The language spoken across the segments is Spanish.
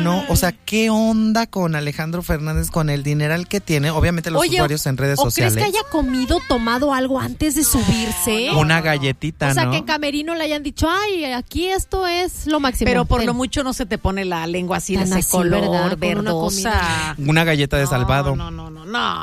no, o sea, ¿qué onda con Alejandro Fernández con el dineral que tiene? Obviamente los usuarios en redes sociales. ¿Crees que haya comido, tomado algo antes de subirse? Una galletita, o sea, ¿no? que en camerino le hayan dicho, ay, aquí esto es lo máximo. Pero por lo mucho no se te pone la lengua así de ese color, ¿verdad? verdosa. Una galleta de salvado. No.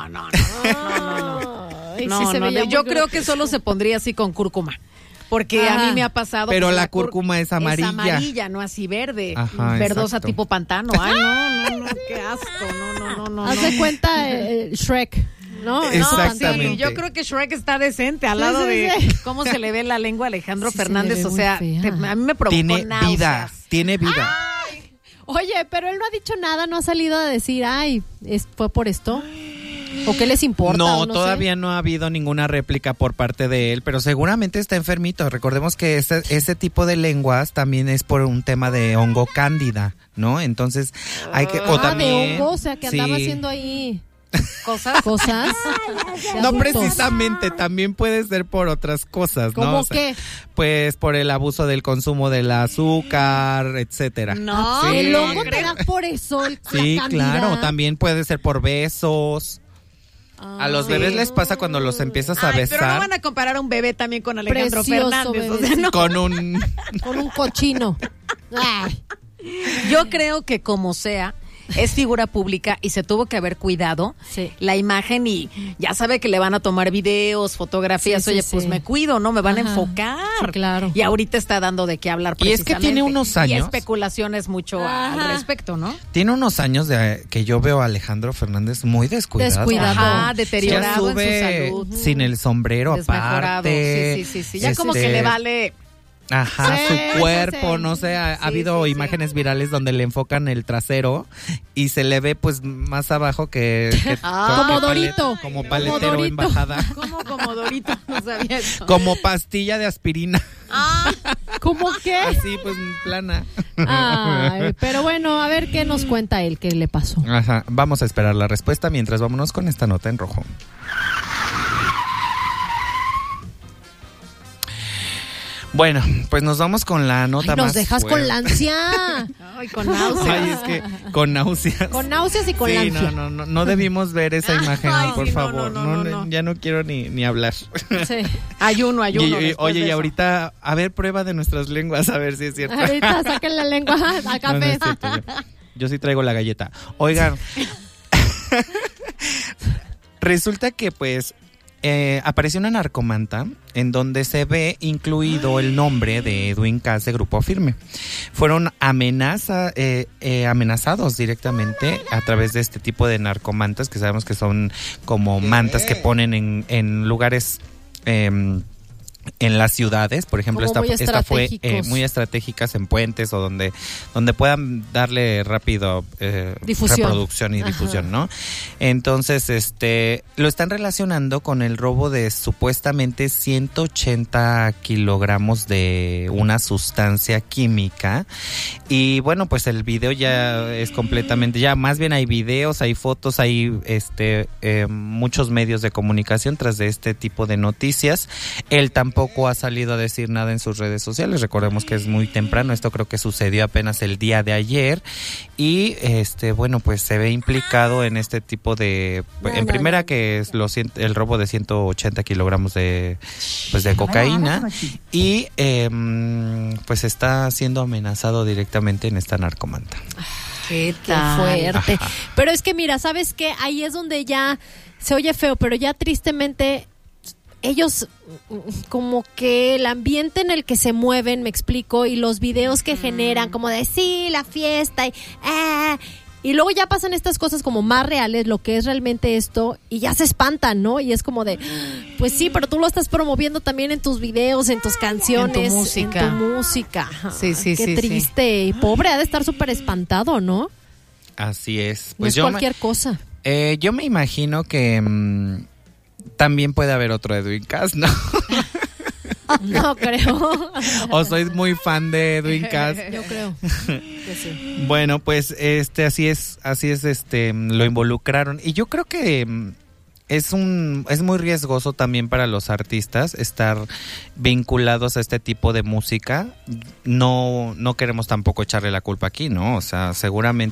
Ay, No, sí se veía muy yo creo que solo se pondría así con cúrcuma. Porque a mí me ha pasado. Pero que la cúrcuma es amarilla. Es amarilla, no así verde. Ajá, verdosa exacto. tipo pantano. Ay, no, qué asco. No. Haz de cuenta Shrek, ¿no? Exactamente. Sí, yo creo que Shrek está decente al lado de cómo se le ve la lengua a Alejandro Fernández. O sea, a mí me provocó náuseas. Tiene vida. Oye, pero él no ha dicho nada, no ha salido a decir, ay, ¿fue por esto? ¿O qué les importa? No, no todavía sé. no ha habido ninguna réplica por parte de él, pero seguramente está enfermito. Recordemos que ese tipo de lenguas también es por un tema de hongo cándida, ¿no? Entonces hay que... O también, de hongo, o sea, que andaba haciendo ahí... Cosas. No precisamente, también puede ser por otras cosas, ¿no? ¿Cómo o sea, qué? Pues por el abuso del consumo del azúcar, etcétera. No, Sí. El hongo te da por eso. Sí, la claro, candida. también puede ser por besos. A los bebés les pasa cuando los empiezas a besar. Pero no van a comparar a un bebé también con Alejandro Precioso Fernández. O sea, bebé. no. Con un... Con un cochino. Ay. Yo creo que como sea, es figura pública y se tuvo que haber cuidado la imagen y ya sabe que le van a tomar videos, fotografías. Oye, pues me cuido, ¿no? Me van a enfocar. Sí, claro. Y ahorita está dando de qué hablar Y es que tiene unos años. Y especulaciones mucho al respecto, ¿no? Tiene unos años de que yo veo a Alejandro Fernández muy descuidado. Ajá, deteriorado ya sube en su salud. sin el sombrero Desmejorado. aparte. Sí. Ya como que le vale... Ajá, Sí, su cuerpo, sí. no sé, ha habido imágenes virales donde le enfocan el trasero y se le ve pues más abajo que como Dorito. como paletero Como Dorito. en bajada. Como Dorito, no sabía eso. Como pastilla de aspirina. ¿Cómo qué? Así pues plana. Ay, pero bueno, a ver qué nos cuenta él, qué le pasó. Ajá, vamos a esperar la respuesta mientras vámonos con esta nota en rojo. Bueno, pues nos vamos con la nota más Nos dejas fuerte. con la ansia. Ay, con náuseas. Ay, es que con náuseas. Con náuseas y con Sí, lancia. no debimos ver esa imagen, Ay, por sí, favor. no. Ya no quiero ni hablar. Sí. Ayuno. Y, después oye, de y eso. ahorita, a ver, prueba de nuestras lenguas, a ver si es cierto. Ahorita saquen la lengua al No, café. no es cierto, yo sí traigo la galleta. Oigan, resulta que pues apareció una narcomanta en donde se ve incluido el nombre de Edwin Cass de Grupo Firme. Fueron amenazados directamente a través de este tipo de narcomantas que sabemos que son como mantas que ponen en lugares... en las ciudades, por ejemplo, Como esta fue estratégicos. muy estratégicas en puentes o donde puedan darle rápido Difusión. reproducción y difusión, ¿no? Entonces, lo están relacionando con el robo de supuestamente 180 kilogramos de una sustancia química. Y bueno, pues el video ya es completamente, ya más bien hay videos, hay fotos, hay muchos medios de comunicación tras de este tipo de noticias. Él tampoco ha salido a decir nada en sus redes sociales. Recordemos que es muy temprano, esto creo que sucedió apenas el día de ayer y bueno, pues se ve implicado en este tipo de primera que es el robo de 180 kilogramos de cocaína y pues está siendo amenazado directamente en esta narcomanta. ¿Qué Qué tal? fuerte. Ajá. Pero es que mira, ¿sabes qué? Ahí es donde ya se oye feo, pero ya tristemente ellos como que el ambiente en el que se mueven, me explico, y los videos que generan como de sí, la fiesta y luego ya pasan estas cosas como más reales, lo que es realmente esto, y ya se espantan, ¿no? Y es como de, pues sí, pero tú lo estás promoviendo también en tus videos, en tus canciones, En tu música. Sí, Sí, qué triste. Y pobre, ha de estar súper espantado, ¿no? Así es. No es cualquier cosa. Yo me imagino que también puede haber otro Edwin Cass, ¿no? No creo. O soy muy fan de Edwin Cass. Yo creo que sí. Bueno, pues así es, lo involucraron y yo creo que es muy riesgoso también para los artistas estar vinculados a este tipo de música. No queremos tampoco echarle la culpa aquí, ¿no? O sea, seguramente